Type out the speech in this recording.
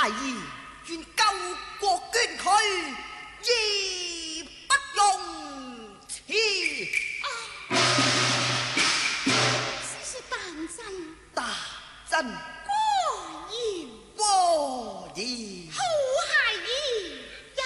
大義，願救國捐軀，義不容辭。 是大真， 大真。